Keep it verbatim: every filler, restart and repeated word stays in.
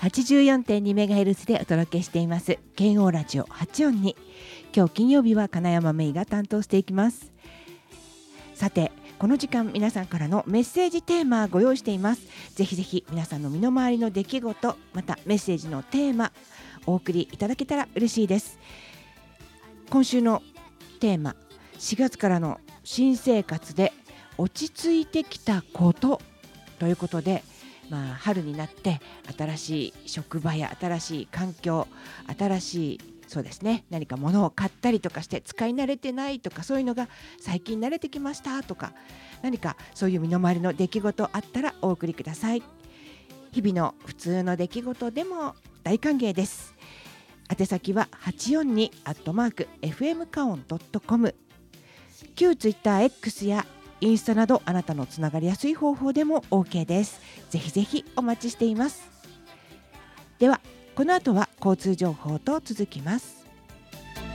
はちじゅうよんてんにメガヘルツ でお届けしています剣王ラジオはちよんに。今日金曜日は金山芽衣が担当していきます。さてこの時間皆さんからのメッセージテーマご用意しています。ぜひぜひ皆さんの身の回りの出来事、またメッセージのテーマお送りいただけたら嬉しいです。今週のテーマ、しがつからの新生活で落ち着いてきたことということで、まあ、春になって新しい職場や新しい環境、新しいそうですね、何か物を買ったりとかして使い慣れてないとか、そういうのが最近慣れてきましたとか、何かそういう身の回りの出来事あったらお送りください。日々の普通の出来事でも大歓迎です。宛先は はちよんに アットマーク エフエム カオン ドットコム、 旧 Twitter X やインスタなどあなたのつながりやすい方法でも OK です。ぜひぜひお待ちしています。ではこの後は交通情報と続きます。